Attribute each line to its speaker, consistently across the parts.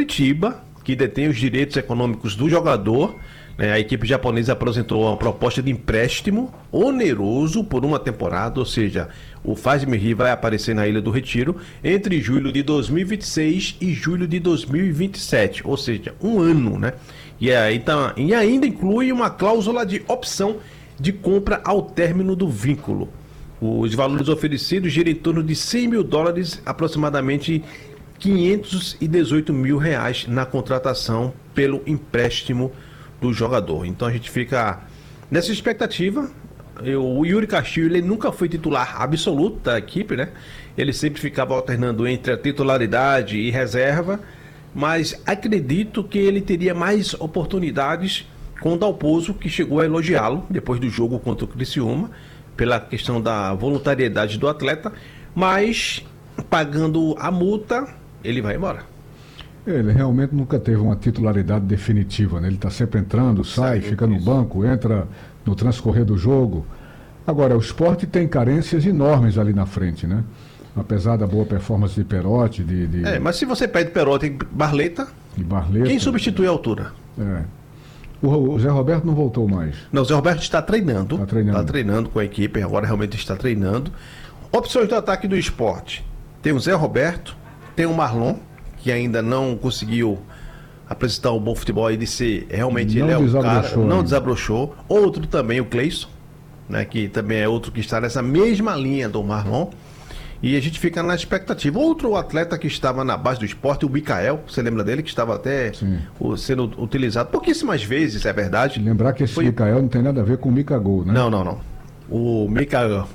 Speaker 1: Curitiba, que detém os direitos econômicos do jogador. A equipe japonesa apresentou uma proposta de empréstimo oneroso por uma temporada, ou seja, o Faz-me-Rir vai aparecer na Ilha do Retiro entre julho de 2026 e julho de 2027, ou seja, um ano, né? E ainda inclui uma cláusula de opção de compra ao término do vínculo. Os valores oferecidos giram em torno de $100 mil, aproximadamente R$518 mil na contratação pelo empréstimo do jogador. Então a gente fica nessa expectativa. O Yuri Castilho, ele nunca foi titular absoluto da equipe, né? Ele sempre ficava alternando entre a titularidade e reserva, mas acredito que ele teria mais oportunidades com o Dalpozo, que chegou a elogiá-lo depois do jogo contra o Criciúma, pela questão da voluntariedade do atleta, mas pagando a multa, ele vai embora.
Speaker 2: Ele realmente nunca teve uma titularidade definitiva, né? Ele está sempre entrando, sai, fica no banco, entra no transcorrer do jogo. Agora, o Sport tem carências enormes ali na frente, né? Apesar da boa performance de Perotti,
Speaker 1: mas se você pede Perotti e Barleta, quem substitui a altura?
Speaker 2: O Zé Roberto não voltou mais.
Speaker 1: Não, o Zé Roberto está treinando. Está treinando com a equipe, agora realmente está treinando. Opções do ataque do Sport. Tem o Zé Roberto, tem o Marlon, que ainda não conseguiu apresentar um bom futebol e ser realmente ele é o cara, não desabrochou. Outro também, o Cleison, né, que também é outro que está nessa mesma linha do Marlon. E a gente fica na expectativa. Outro atleta que estava na base do Sport, o Mikael, você lembra dele, que estava até sendo utilizado pouquíssimas vezes, é verdade.
Speaker 2: Lembrar que esse Mikael não tem nada a ver com o Mikagol, né?
Speaker 1: Não. O Mikael,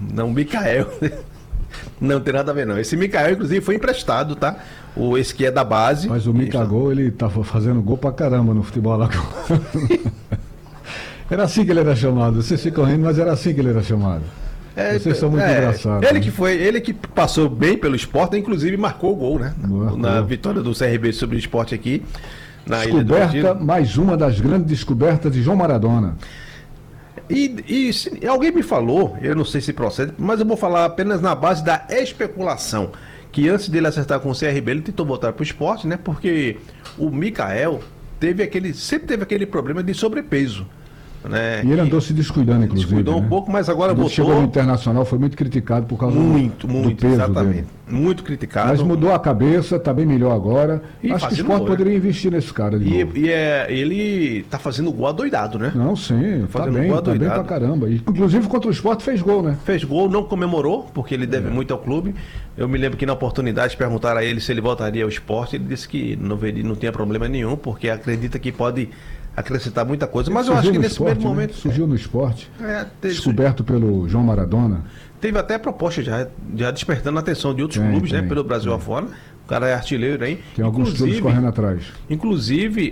Speaker 1: não tem nada a ver, não. Esse Mikael, inclusive, foi emprestado, tá? Esse que é da base.
Speaker 2: Mas o Mikagol, ele tava fazendo gol pra caramba no futebol lá. Era assim que ele era chamado. Vocês ficam rindo, mas era assim que ele era chamado. Vocês são muito engraçados.
Speaker 1: Ele que passou bem pelo Sport, inclusive marcou o gol, né? Na vitória do CRB sobre o Sport aqui, na Ilha do Retiro.
Speaker 2: Mais uma das grandes descobertas de João Maradona.
Speaker 1: E alguém me falou, eu não sei se procede, mas eu vou falar apenas na base da especulação, que antes dele acertar com o CRB, ele tentou voltar para o Sport, né? Porque o Mikael sempre teve aquele problema de sobrepeso, né?
Speaker 2: E ele andou se descuidando, inclusive.
Speaker 1: Descuidou um pouco, mas agora voltou.
Speaker 2: Chegou no Internacional, foi muito criticado por causa do peso
Speaker 1: exatamente
Speaker 2: dele.
Speaker 1: Muito criticado.
Speaker 2: Mas mudou a cabeça, está bem melhor agora. Acho que o Sport poderia investir nesse cara de novo.
Speaker 1: Ele tá fazendo gol adoidado, né?
Speaker 2: Não, sim, tá bem pra caramba. Inclusive contra o Sport fez gol, né?
Speaker 1: Fez gol, não comemorou, porque ele deve muito ao clube. Eu me lembro que na oportunidade perguntaram a ele se ele voltaria ao Sport, ele disse que não tinha problema nenhum, porque acredita que pode acrescentar muita coisa, mas eu acho que nesse primeiro momento...
Speaker 2: Surgiu no Esporte, descoberto pelo João Maradona.
Speaker 1: Teve até proposta já despertando a atenção de outros clubes, né, pelo Brasil afora. O cara é artilheiro aí.
Speaker 2: Tem alguns clubes correndo atrás.
Speaker 1: Inclusive,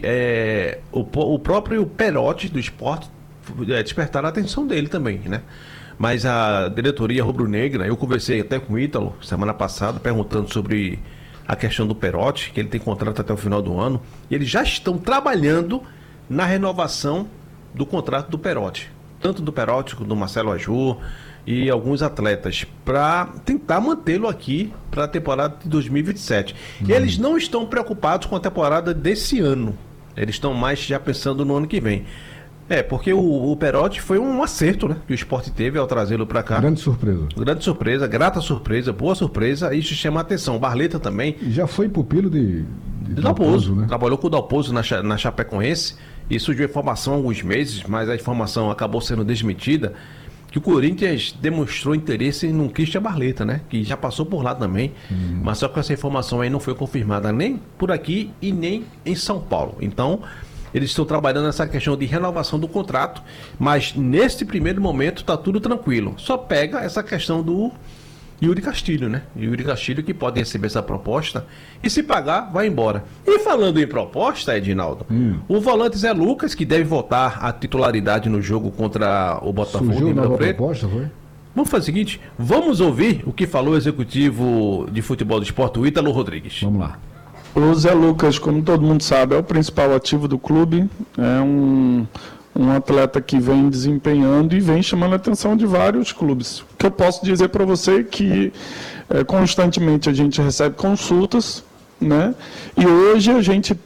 Speaker 1: o próprio Perotti do Esporte despertaram a atenção dele também, né? Mas a diretoria rubro-negra, eu conversei até com o Ítalo semana passada, perguntando sobre a questão do Perotti, que ele tem contrato até o final do ano, e eles já estão trabalhando na renovação do contrato do Perotti, tanto do Perotti quanto do Marcelo Ajur e alguns atletas, para tentar mantê-lo aqui para a temporada de 2027. E eles não estão preocupados com a temporada desse ano, eles estão mais já pensando no ano que vem. Porque o Perotti foi um acerto, né, que o Sport teve ao trazê-lo para cá.
Speaker 2: Grande surpresa,
Speaker 1: grata surpresa, boa surpresa, isso chama a atenção. O Barleta também.
Speaker 2: E já foi pupilo de
Speaker 1: Dalpozo, né? Trabalhou com o Dalpozo na Chapecoense. E surgiu informação há alguns meses, mas a informação acabou sendo desmentida, que o Corinthians demonstrou interesse no Christian Barleta, né? Que já passou por lá também, mas só que essa informação aí não foi confirmada nem por aqui e nem em São Paulo. Então, eles estão trabalhando nessa questão de renovação do contrato, mas nesse primeiro momento está tudo tranquilo. Só pega essa questão do Yuri Castilho, né? Yuri Castilho que pode receber essa proposta e se pagar, vai embora. E falando em proposta, Edinaldo, o volante Zé Lucas, que deve voltar à titularidade no jogo contra o Botafogo.
Speaker 2: Surgiu nova proposta, foi?
Speaker 1: Vamos fazer o seguinte, vamos ouvir o que falou o executivo de futebol do Sport, o Ítalo Rodrigues.
Speaker 2: Vamos lá.
Speaker 3: O Zé Lucas, como todo mundo sabe, é o principal ativo do clube, é um atleta que vem desempenhando e vem chamando a atenção de vários clubes. O que eu posso dizer para você é que constantemente a gente recebe consultas, né? E hoje a gente